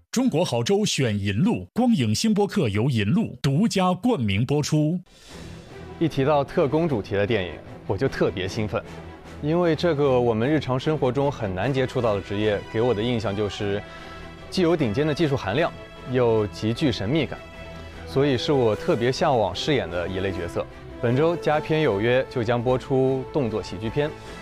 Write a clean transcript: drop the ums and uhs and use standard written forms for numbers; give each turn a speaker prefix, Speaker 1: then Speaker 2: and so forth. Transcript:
Speaker 1: 中国好舟选银路，光影星播客由银路独家冠名播出。
Speaker 2: 一提到特工主题的电影，我就特别兴奋，因为这个我们日常生活中很难接触到的职业，给我的印象就是既有顶尖的技术含量，又极具神秘感，所以是我特别向往饰演的一类角色。本周佳片有约就将播出动作喜剧片《